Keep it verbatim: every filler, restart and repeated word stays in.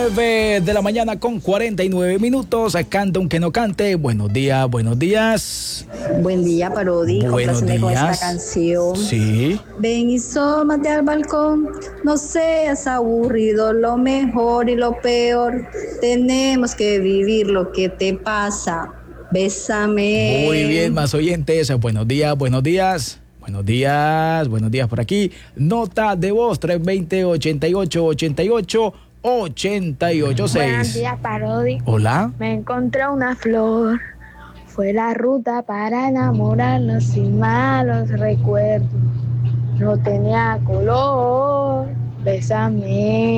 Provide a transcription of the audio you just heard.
nueve de la mañana con cuarenta y nueve minutos. Canta aunque no cante. Buenos días, buenos días. Buen día, Parodi. Buenos días. Con esta canción. Sí. Ven y asómate al balcón. No seas aburrido. Lo mejor y lo peor. Tenemos que vivir lo que te pasa. Bésame. Muy bien, más oyentes. Buenos días, buenos días. Buenos días, buenos días por aquí. Nota de voz tres dos cero, ochenta y ocho, ochenta y ocho, ochenta y ocho seis. Buenos días, Parodi. Hola. Me encontré una flor. Fue la ruta para enamorarnos sin malos recuerdos. No tenía color. Bésame.